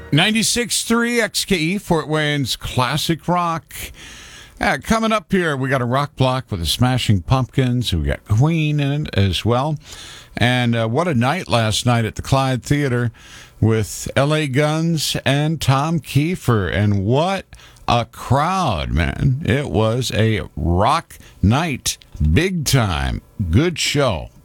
96.3 XKE, Fort Wayne's Classic Rock. Coming up here, we got a rock block with the Smashing Pumpkins. We got Queen in it as well. And what a night last night at the Clyde Theater with L.A. Guns and Tom Kiefer. And what a crowd, man. It was a rock night. Big time. Good show.